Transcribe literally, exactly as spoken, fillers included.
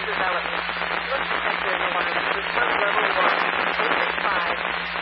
development. Look detector in the line. Report level one. Basic five.